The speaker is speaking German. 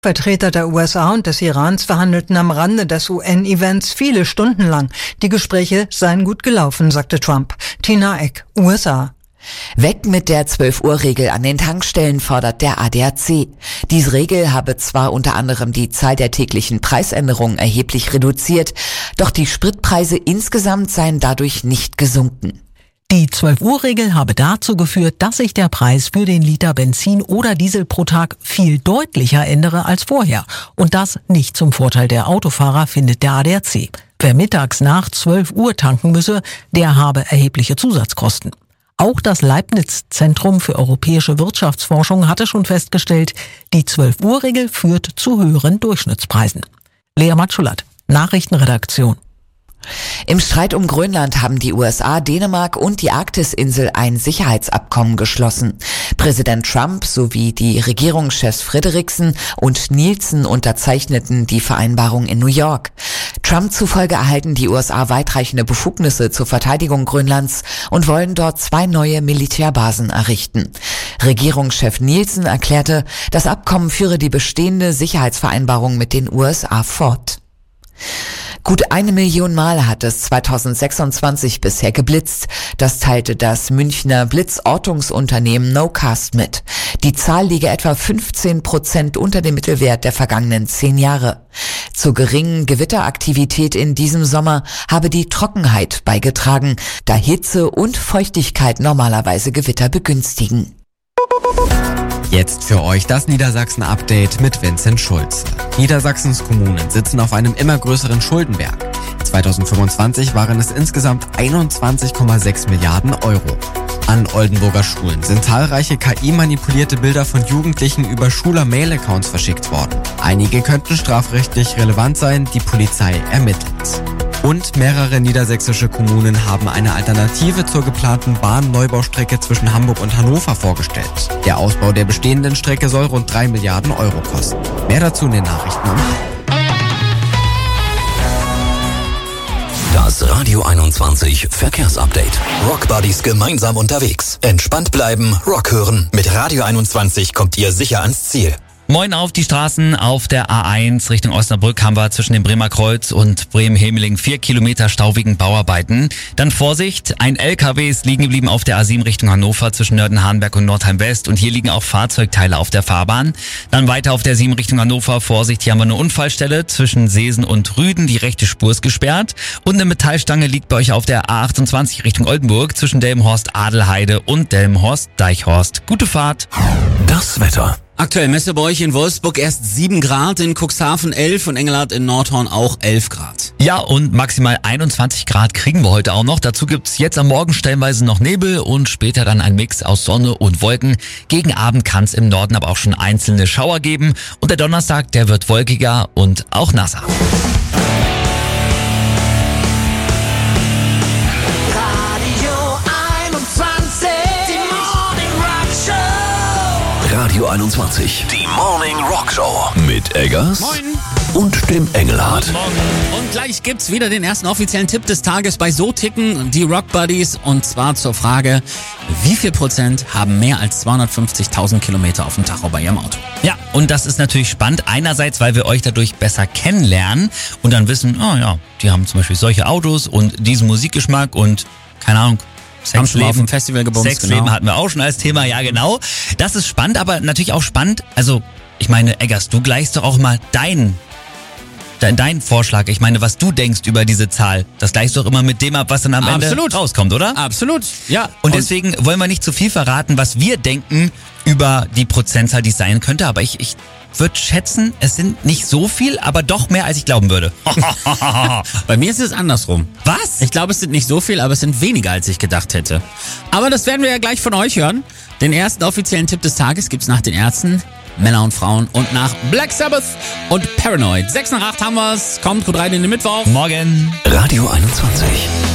Vertreter der USA und des Irans verhandelten am Rande des UN-Events viele Stunden lang. Die Gespräche seien gut gelaufen, sagte Trump. Tina Eck, USA. Weg mit der 12-Uhr-Regel an den Tankstellen, fordert der ADAC. Diese Regel habe zwar unter anderem die Zahl der täglichen Preisänderungen erheblich reduziert, doch die Spritpreise insgesamt seien dadurch nicht gesunken. Die 12-Uhr-Regel habe dazu geführt, dass sich der Preis für den Liter Benzin oder Diesel pro Tag viel deutlicher ändere als vorher. Und das nicht zum Vorteil der Autofahrer, findet der ADAC. Wer mittags nach 12 Uhr tanken müsse, der habe erhebliche Zusatzkosten. Auch das Leibniz-Zentrum für europäische Wirtschaftsforschung hatte schon festgestellt, die 12-Uhr-Regel führt zu höheren Durchschnittspreisen. Lea Matschulat, Nachrichtenredaktion. Im Streit um Grönland haben die USA, Dänemark und die Arktisinsel ein Sicherheitsabkommen geschlossen. Präsident Trump sowie die Regierungschefs Frederiksen und Nielsen unterzeichneten die Vereinbarung in New York. Trump zufolge erhalten die USA weitreichende Befugnisse zur Verteidigung Grönlands und wollen dort 2 neue Militärbasen errichten. Regierungschef Nielsen erklärte, das Abkommen führe die bestehende Sicherheitsvereinbarung mit den USA fort. Gut 1 Million Mal hat es 2026 bisher geblitzt. Das teilte das Münchner Blitzortungsunternehmen Nocast mit. Die Zahl liege etwa 15% unter dem Mittelwert der vergangenen 10 Jahre. Zur geringen Gewitteraktivität in diesem Sommer habe die Trockenheit beigetragen, da Hitze und Feuchtigkeit normalerweise Gewitter begünstigen. Jetzt für euch das Niedersachsen-Update mit Vincent Schulze. Niedersachsens Kommunen sitzen auf einem immer größeren Schuldenberg. 2025 waren es insgesamt 21,6 Milliarden Euro. An Oldenburger Schulen sind zahlreiche KI-manipulierte Bilder von Jugendlichen über Schüler-Mail-Accounts verschickt worden. Einige könnten strafrechtlich relevant sein, die Polizei ermittelt. Und mehrere niedersächsische Kommunen haben eine Alternative zur geplanten Bahnneubaustrecke zwischen Hamburg und Hannover vorgestellt. Der Ausbau der bestehenden Strecke soll rund 3 Milliarden Euro kosten. Mehr dazu in den Nachrichten um 9. Das Radio 21 Verkehrsupdate. Rockbuddies gemeinsam unterwegs. Entspannt bleiben, Rock hören. Mit Radio 21 kommt ihr sicher ans Ziel. Moin auf die Straßen. Auf der A1 Richtung Osnabrück haben wir zwischen dem Bremer Kreuz und Bremen-Hemeling 4 Kilometer Stau wegen Bauarbeiten. Dann Vorsicht, ein LKW ist liegen geblieben auf der A7 Richtung Hannover zwischen Nörden-Hardenberg und Nordheim-West und hier liegen auch Fahrzeugteile auf der Fahrbahn. Dann weiter auf der 7 Richtung Hannover, Vorsicht, hier haben wir eine Unfallstelle zwischen Seesen und Rüden, die rechte Spur ist gesperrt und eine Metallstange liegt bei euch auf der A28 Richtung Oldenburg zwischen Delmenhorst-Adelheide und Delmenhorst-Deichhorst. Gute Fahrt. Das Wetter. Aktuell Messe bei euch in Wolfsburg erst 7 Grad, in Cuxhaven 11 und Engelhardt in Nordhorn auch 11 Grad. Ja, und maximal 21 Grad kriegen wir heute auch noch. Dazu gibt's jetzt am Morgen stellenweise noch Nebel und später dann ein Mix aus Sonne und Wolken. Gegen Abend kann's im Norden aber auch schon einzelne Schauer geben. Und der Donnerstag, der wird wolkiger und auch nasser. Radio 21, die Morning Rock Show mit Eggers Moin. Und dem Engelhardt. Morgen. Und gleich gibt's wieder den ersten offiziellen Tipp des Tages bei So ticken die Rock Buddies. Und zwar zur Frage, wie viel Prozent haben mehr als 250.000 Kilometer auf dem Tacho bei ihrem Auto? Ja, und das ist natürlich spannend. Einerseits, weil wir euch dadurch besser kennenlernen und dann wissen, oh ja, die haben zum Beispiel solche Autos und diesen Musikgeschmack und keine Ahnung, Haben schon mal auf dem Festival gebumst, Sexleben genau. hatten wir auch schon als Thema, ja genau. Das ist spannend, aber natürlich auch spannend. Also, ich meine, Eggers, du gleichst doch auch mal deinen Vorschlag. Ich meine, was du denkst über diese Zahl, das gleichst du doch immer mit dem ab, was dann am Ende rauskommt, oder? Absolut, ja. Und deswegen wollen wir nicht zu viel verraten, was wir denken über die Prozentzahl, die es sein könnte. Aber ich würde schätzen, es sind nicht so viel, aber doch mehr, als ich glauben würde. Bei mir ist es andersrum. Was? Ich glaube, es sind nicht so viel, aber es sind weniger, als ich gedacht hätte. Aber das werden wir ja gleich von euch hören. Den ersten offiziellen Tipp des Tages gibt's nach den Ärzten, Männer und Frauen und nach Black Sabbath und Paranoid. 6 nach 8 haben wir's. Kommt gut rein in den Mittwoch. Morgen. Radio 21.